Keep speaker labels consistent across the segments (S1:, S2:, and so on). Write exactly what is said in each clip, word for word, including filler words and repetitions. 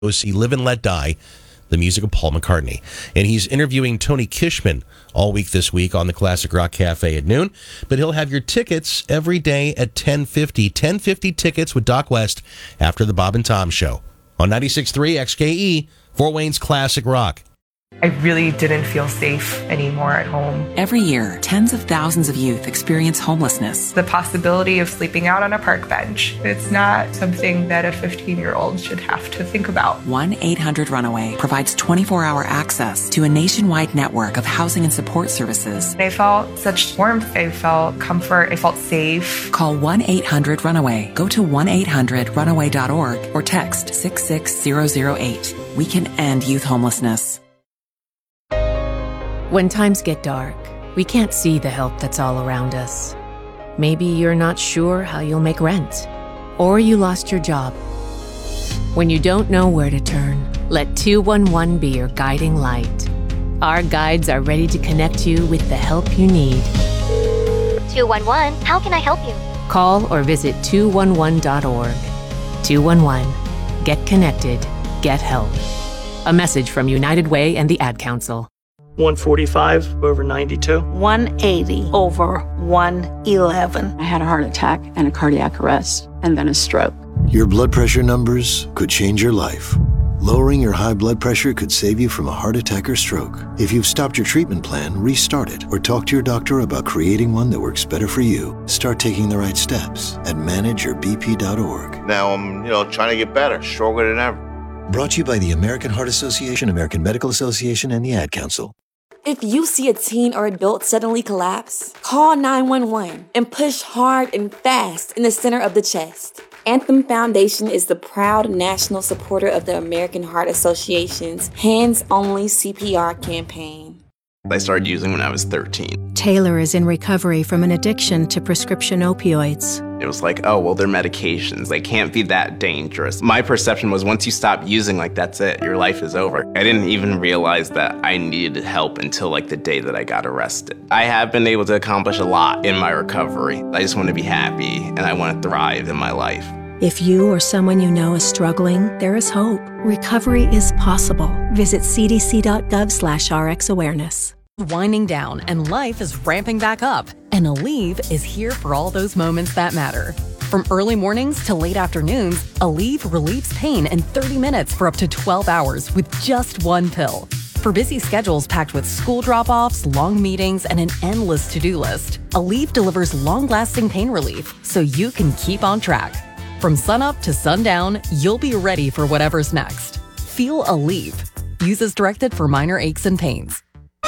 S1: see Live and Let Die, the music of Paul McCartney. And he's interviewing Tony Kishman all week this week on the Classic Rock Cafe at noon. But he'll have your tickets every day at ten fifty. ten fifty tickets with Doc West after the Bob and Tom Show on ninety-six point three X K E, Fort Wayne's Classic Rock.
S2: I really didn't feel safe anymore at home.
S3: Every year, tens of thousands of youth experience homelessness.
S2: The possibility of sleeping out on a park bench, it's not something that a fifteen-year-old should have to think about.
S3: one eight hundred runaway provides twenty-four hour access to a nationwide network of housing and support services.
S2: I felt such warmth. I felt comfort. I felt safe.
S3: Call one eight hundred runaway. Go to one eight hundred runaway dot org or text six six zero zero eight. We can end youth homelessness.
S4: When times get dark, we can't see the help that's all around us. Maybe you're not sure how you'll make rent, or you lost your job. When you don't know where to turn, let two one one be your guiding light. Our guides are ready to connect you with the help you need.
S5: two one one, how can I help you?
S4: Call or visit two one one dot org. two one one. Get connected. Get help. A message from United Way and the Ad Council.
S6: one forty-five over ninety-two.
S7: one eighty over one eleven.
S8: I had a heart attack and a cardiac arrest and then a stroke.
S9: Your blood pressure numbers could change your life. Lowering your high blood pressure could save you from a heart attack or stroke. If you've stopped your treatment plan, restart it or talk to your doctor about creating one that works better for you. Start taking the right steps at manage your b p dot org.
S10: Now I'm, you know, trying to get better, stronger than ever.
S9: Brought to you by the American Heart Association, American Medical Association, and the Ad Council.
S11: If you see a teen or adult suddenly collapse, call nine one one and push hard and fast in the center of the chest. Anthem Foundation is the proud national supporter of the American Heart Association's Hands-Only C P R campaign.
S12: I started using when I was thirteen.
S13: Taylor is in recovery from an addiction to prescription opioids.
S12: It was like, oh, well, they're medications. They can't be that dangerous. My perception was once you stop using, like, that's it. Your life is over. I didn't even realize that I needed help until, like, the day that I got arrested. I have been able to accomplish a lot in my recovery. I just want to be happy, and I want to thrive in my life.
S13: If you or someone you know is struggling, there is hope. Recovery is possible. Visit c d c dot gov slash r x awareness.
S14: Winding down and life is ramping back up, and Aleve is here for all those moments that matter. From early mornings to late afternoons, Aleve relieves pain in thirty minutes for up to twelve hours with just one pill. For busy schedules packed with school drop-offs, long meetings, and an endless to-do list, Aleve delivers long-lasting pain relief so you can keep on track. From sunup to sundown, you'll be ready for whatever's next. Feel Aleve. Use as directed for minor aches and pains.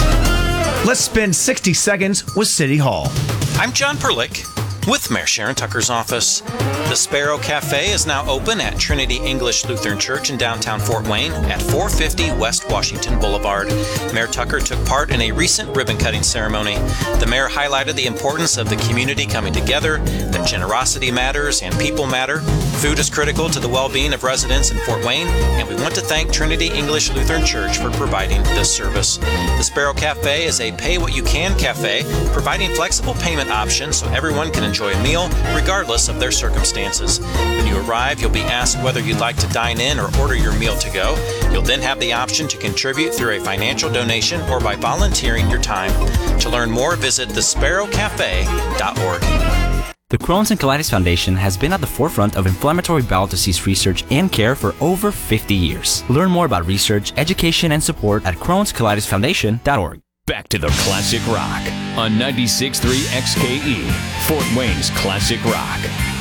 S15: Let's spend sixty seconds with City Hall.
S16: I'm John Perlick with Mayor Sharon Tucker's office. The Sparrow Cafe is now open at Trinity English Lutheran Church in downtown Fort Wayne at four fifty West Washington Boulevard. Mayor Tucker took part in a recent ribbon-cutting ceremony. The mayor highlighted the importance of the community coming together, that generosity matters and people matter. Food is critical to the well-being of residents in Fort Wayne, and we want to thank Trinity English Lutheran Church for providing this service. The Sparrow Cafe is a pay-what-you-can cafe, providing flexible payment options so everyone can enjoy a meal regardless of their circumstances. When you arrive, you'll be asked whether you'd like to dine in or order your meal to go. You'll then have the option to contribute through a financial donation or by volunteering your time. To learn more, visit the sparrow cafe dot org.
S17: The Crohn's and Colitis Foundation has been at the forefront of inflammatory bowel disease research and care for over fifty years. Learn more about research, education, and support at crohns colitis foundation dot org.
S18: Back to the Classic Rock on ninety-six point three X K E, Fort Wayne's Classic Rock.